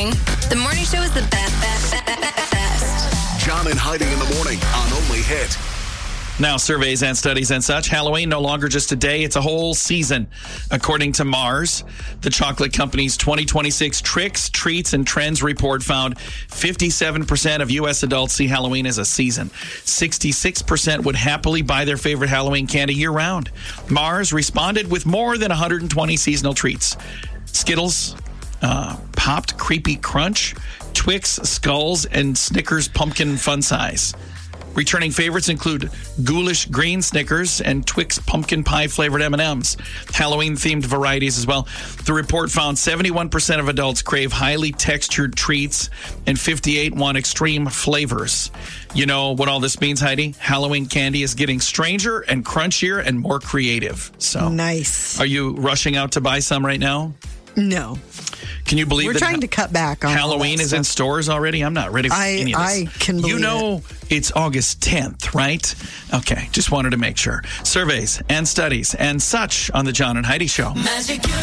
morning. The morning show is the best. John and Heidi in the morning on Only Hit. Now, surveys and studies and such, Halloween no longer just a day, it's a whole season. According to Mars, the chocolate company's 2026 Tricks, Treats, and Trends report found 57% of U.S. adults see Halloween as a season. 66% would happily buy their favorite Halloween candy year-round. Mars responded with more than 120 seasonal treats. Skittles, Popped Creepy Crunch, Twix Skulls, and Snickers Pumpkin Fun Size. Returning favorites include Ghoulish Green Snickers and Twix Pumpkin Pie flavored M&Ms. Halloween-themed varieties as well. The report found 71% of adults crave highly textured treats and 58% want extreme flavors. You know what all this means, Heidi? Halloween candy is getting stranger and crunchier and more creative. So, nice. Are you rushing out to buy some right now? No. Can you believe We're that trying to cut back on Halloween is in stores already? I'm not ready for any of this. I can believe You know it's August 10th, right? Okay, just wanted to make sure. Surveys and studies and such on the John and Heidi Show.